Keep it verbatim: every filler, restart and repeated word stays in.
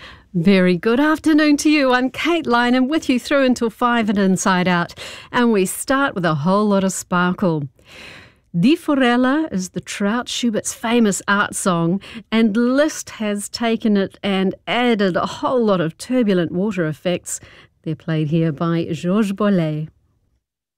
Very good afternoon to you. I'm Kate Lynham with you through until five at Inside Out. And we start with a whole lot of sparkle. Die Forelle is the Trout Schubert's famous art song, and Liszt has taken it and added a whole lot of turbulent water effects. They're played here by Georges Bourlet.